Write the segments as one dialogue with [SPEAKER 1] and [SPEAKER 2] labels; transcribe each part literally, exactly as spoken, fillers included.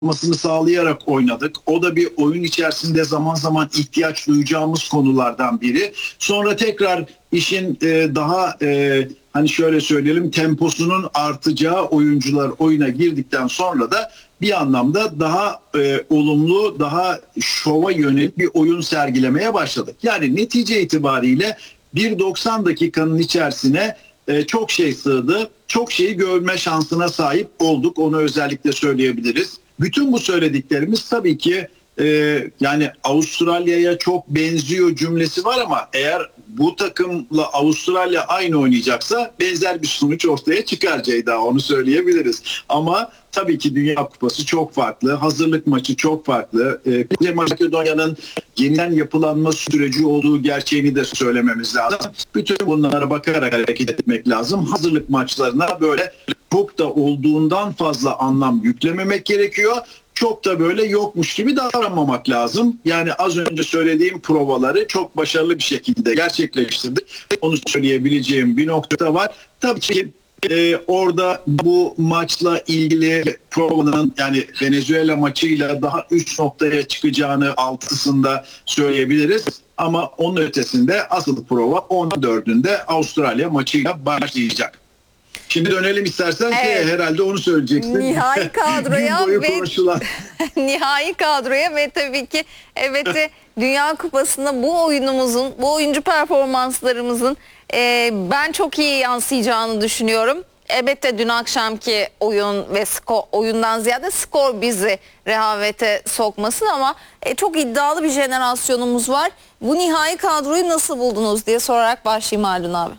[SPEAKER 1] olmasını sağlayarak oynadık. O da bir oyun içerisinde zaman zaman ihtiyaç duyacağımız konulardan biri. Sonra tekrar işin e, daha e, hani şöyle söyleyelim temposunun artacağı oyuncular oyuna girdikten sonra da bir anlamda daha e, olumlu, daha şova yönelik bir oyun sergilemeye başladık. Yani netice itibariyle bir doksan dakikanın içerisine e, çok şey sığdı. Çok şeyi görme şansına sahip olduk. Onu özellikle söyleyebiliriz. Bütün bu söylediklerimiz tabii ki e, yani Avustralya'ya çok benziyor cümlesi var ama eğer bu takımla Avustralya aynı oynayacaksa benzer bir sonuç ortaya çıkar Ceyda, onu söyleyebiliriz. Ama tabii ki Dünya Kupası çok farklı, hazırlık maçı çok farklı. Ee, Kuzey Makedonya'nın yeniden yapılanma süreci olduğu gerçeğini de söylememiz lazım. Bütün bunlara bakarak hareket etmek lazım. Hazırlık maçlarına böyle çok da olduğundan fazla anlam yüklememek gerekiyor. Çok da böyle yokmuş gibi davranmamak lazım. Yani az önce söylediğim provaları çok başarılı bir şekilde gerçekleştirdik. Onu söyleyebileceğim bir nokta var. Tabii ki e, orada bu maçla ilgili provanın yani Venezuela maçıyla daha üç noktaya çıkacağını altısında söyleyebiliriz. Ama onun ötesinde asıl prova on dördünde Avustralya maçıyla başlayacak. Şimdi dönelim istersen evet. Ki herhalde onu söyleyeceksin.
[SPEAKER 2] Nihai kadroya ve nihai kadroya ve tabii ki evet Dünya Kupası'nda bu oyunumuzun, bu oyuncu performanslarımızın e, ben çok iyi yansıyacağını düşünüyorum. Elbette dün akşamki oyun ve skor, oyundan ziyade skor bizi rehavete sokmasın ama e, çok iddialı bir jenerasyonumuz var. Bu nihai kadroyu nasıl buldunuz diye sorarak başlayayım Haldun abi.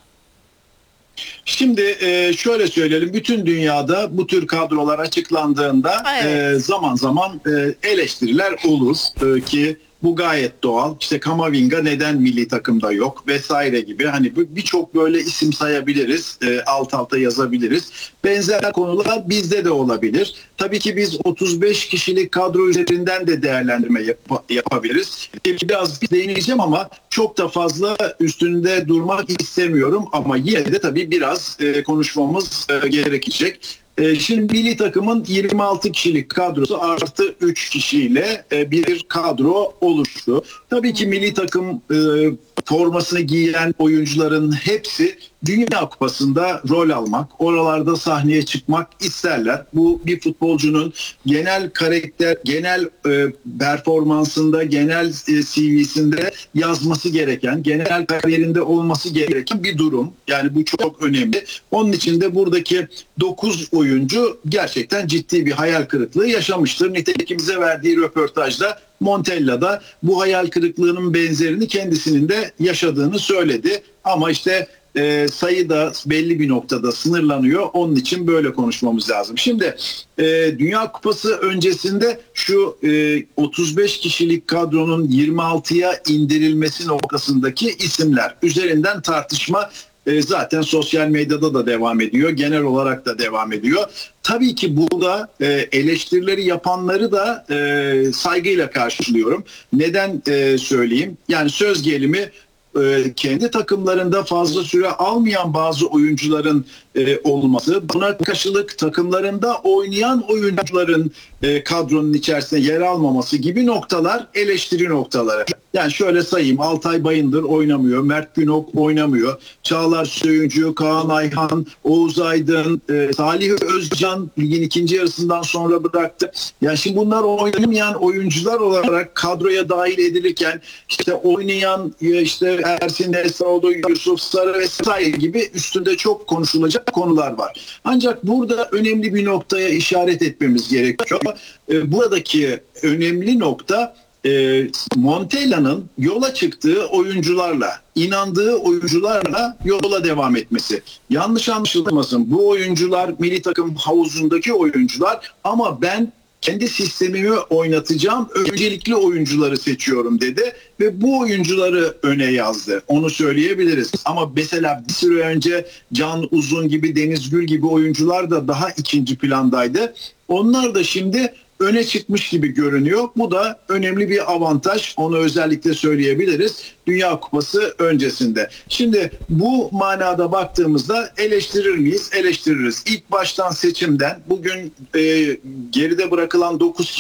[SPEAKER 1] Şimdi şöyle söyleyelim, bütün dünyada bu tür kadrolar açıklandığında evet. zaman zaman eleştiriler olur ki bu gayet doğal. İşte Kamavinga neden milli takımda yok vesaire gibi hani birçok böyle isim sayabiliriz, alt alta yazabiliriz. Benzer konular bizde de olabilir. Tabii ki biz otuz beş kişilik kadro üzerinden de değerlendirme yap- yapabiliriz. Biraz değineceğim ama çok da fazla üstünde durmak istemiyorum ama yine de tabii biraz konuşmamız gerekecek. Şimdi milli takımın yirmi altı kişilik kadrosu artı üç kişiyle bir kadro oluştu. Tabii ki milli takım formasını giyen oyuncuların hepsi Dünya Kupası'nda rol almak, oralarda sahneye çıkmak isterler. Bu bir futbolcunun genel karakter, genel e, performansında, genel e, C V'sinde yazması gereken, genel kariyerinde olması gereken bir durum. Yani bu çok önemli. Onun için de buradaki dokuz oyuncu gerçekten ciddi bir hayal kırıklığı yaşamıştır. Nitekim bize verdiği röportajda Montella da bu hayal kırıklığının benzerini kendisinin de yaşadığını söyledi. Ama işte e, sayı da belli bir noktada sınırlanıyor. Onun için böyle konuşmamız lazım. Şimdi e, Dünya Kupası öncesinde şu e, otuz beş kişilik kadronun yirmi altıya indirilmesi noktasındaki isimler üzerinden tartışma E, zaten sosyal medyada da devam ediyor. Genel olarak da devam ediyor. Tabii ki burada e, eleştirileri yapanları da e, saygıyla karşılıyorum. Neden e, söyleyeyim? Yani söz gelimi e, kendi takımlarında fazla süre almayan bazı oyuncuların e, olması, buna karşılık takımlarında oynayan oyuncuların e, kadronun içerisinde yer almaması gibi noktalar eleştiri noktaları. Yani şöyle sayayım, Altay Bayındır oynamıyor, Mert Günok oynamıyor, Çağlar Söyüncü, Kaan Ayhan, Oğuz Aydın, e, Salih Özcan ligin ikinci yarısından sonra bıraktı. Yani şimdi bunlar oynamayan oyuncular olarak kadroya dahil edilirken işte oynayan işte Ersin Nesanoğlu, Yusuf Sarı vesaire gibi üstünde çok konuşulacak konular var. Ancak burada önemli bir noktaya işaret etmemiz gerekiyor. E, buradaki önemli nokta E, Montella'nın yola çıktığı oyuncularla, inandığı oyuncularla yola devam etmesi. Yanlış anlaşılmasın. Bu oyuncular milli takım havuzundaki oyuncular ama ben kendi sistemimi oynatacağım, öncelikli oyuncuları seçiyorum dedi ve bu oyuncuları öne yazdı. Onu söyleyebiliriz. Ama mesela bir süre önce Can Uzun gibi, Deniz Gül gibi oyuncular da daha ikinci plandaydı. Onlar da şimdi öne çıkmış gibi görünüyor. Bu da önemli bir avantaj. Onu özellikle söyleyebiliriz. Dünya Kupası öncesinde. Şimdi bu manada baktığımızda eleştirir miyiz? Eleştiririz. İlk baştan seçimden bugün e, geride bırakılan dokuz